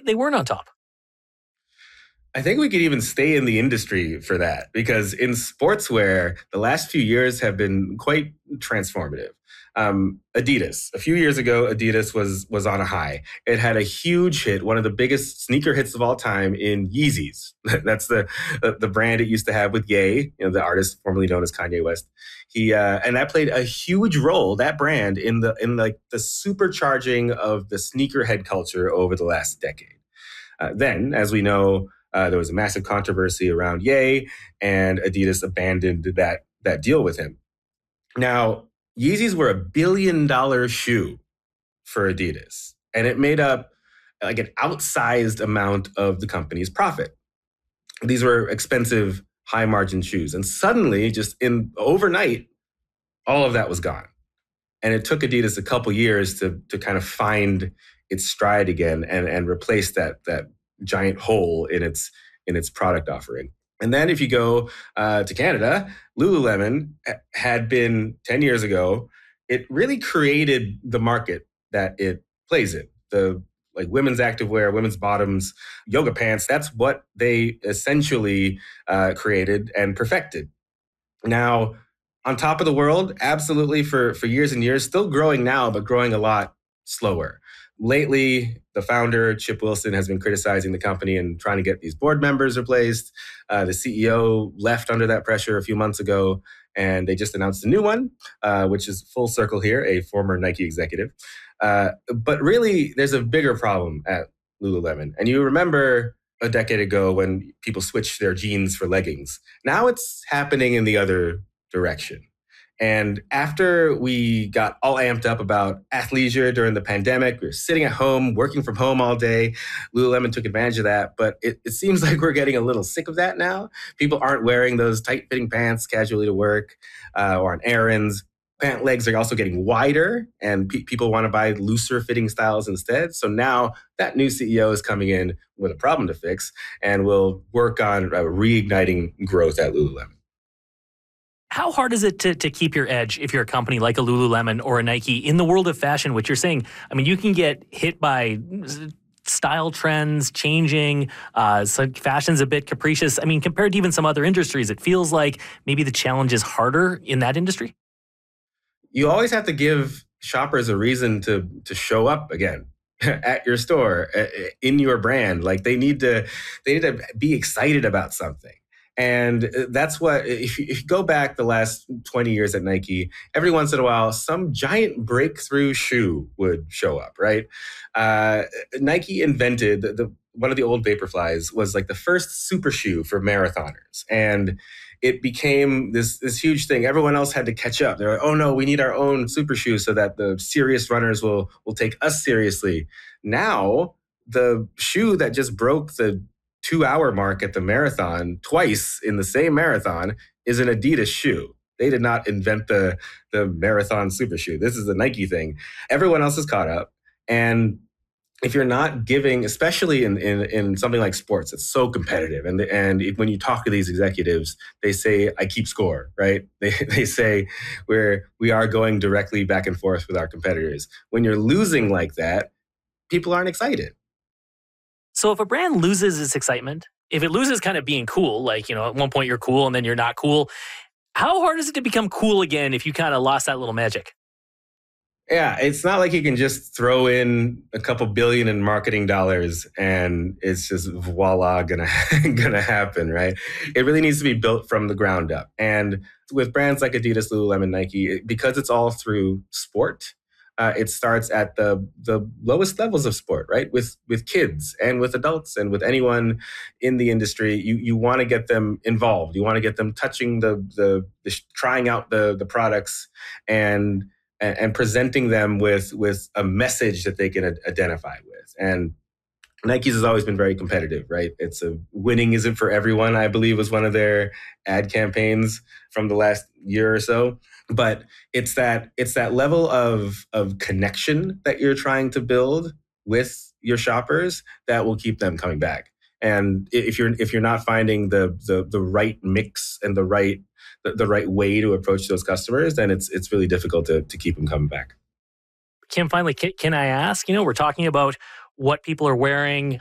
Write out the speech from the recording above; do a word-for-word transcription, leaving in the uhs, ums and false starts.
they weren't on top? I think we could even stay in the industry for that, because in sportswear, the last few years have been quite transformative. Um, Adidas. A few years ago, Adidas was was on a high. It had a huge hit, one of the biggest sneaker hits of all time, in Yeezys. That's the the brand it used to have with Ye, you know, the artist formerly known as Kanye West. He uh, and that played a huge role, that brand, in the in like the supercharging of the sneakerhead culture over the last decade. Uh, then, as we know, uh, there was a massive controversy around Ye, and Adidas abandoned that that deal with him. Now, Yeezys were a billion dollar shoe for Adidas, and it made up like an outsized amount of the company's profit. These were expensive, high margin shoes. And suddenly, just in overnight, all of that was gone. And it took Adidas a couple years to, to kind of find its stride again and, and replace that, that giant hole in its, in its product offering. And then if you go uh, to Canada, Lululemon had been ten years ago, it really created the market that it plays in. The like women's activewear, women's bottoms, yoga pants, that's what they essentially uh, created and perfected. Now, on top of the world, absolutely for, for years and years, still growing now, but growing a lot slower. Lately, the founder, Chip Wilson, has been criticizing the company and trying to get these board members replaced. Uh, the C E O left under that pressure a few months ago, and they just announced a new one, uh, which is full circle here, a former Nike executive. Uh, but really, there's a bigger problem at Lululemon. And you remember a decade ago when people switched their jeans for leggings. Now it's happening in the other direction. And after we got all amped up about athleisure during the pandemic, we were sitting at home, working from home all day. Lululemon took advantage of that. But it, it seems like we're getting a little sick of that now. People aren't wearing those tight-fitting pants casually to work uh, or on errands. Pant legs are also getting wider, and pe- people want to buy looser-fitting styles instead. So now that new C E O is coming in with a problem to fix and will work on uh, reigniting growth at Lululemon. How hard is it to, to keep your edge if you're a company like a Lululemon or a Nike in the world of fashion, which you're saying, I mean, you can get hit by style trends changing, uh, so fashion's a bit capricious. I mean, compared to even some other industries, it feels like maybe the challenge is harder in that industry. You always have to give shoppers a reason to to show up again at your store, in your brand. Like they need to, they need to be excited about something. And that's what, if you, if you go back the last twenty years at Nike, every once in a while, some giant breakthrough shoe would show up, right? Uh, Nike invented, the, the one of the old Vaporflies was like the first super shoe for marathoners. And it became this, this huge thing. Everyone else had to catch up. They're like, oh no, we need our own super shoe so that the serious runners will, will take us seriously. Now, the shoe that just broke the two hour mark at the marathon twice in the same marathon is an Adidas shoe. They did not invent the, the marathon super shoe. This is a Nike thing. Everyone else is caught up. And if you're not giving, especially in, in, in something like sports, it's so competitive. And, the, and when you talk to these executives, they say, I keep score, right? They, they say we're, we are going directly back and forth with our competitors. When you're losing like that, people aren't excited. So if a brand loses its excitement, if it loses kind of being cool, like, you know, at one point you're cool and then you're not cool, how hard is it to become cool again if you kind of lost that little magic? Yeah, it's not like you can just throw in a couple billion in marketing dollars and it's just voila gonna gonna happen, right? It really needs to be built from the ground up. And with brands like Adidas, Lululemon, Nike, because it's all through sport, Uh, it starts at the the lowest levels of sport, right? With with kids and with adults and with anyone in the industry. You you want to get them involved. You want to get them touching the the, the trying out the the products and and presenting them with with a message that they can identify with. And Nike's has always been very competitive, right? It's a winning isn't for everyone, I believe, was one of their ad campaigns from the last year or so. But it's that it's that level of of connection that you're trying to build with your shoppers that will keep them coming back. And if you're if you're not finding the the the right mix and the right the, the right way to approach those customers, then it's it's really difficult to to keep them coming back. Kim, finally, can, can I ask? You know, we're talking about what people are wearing,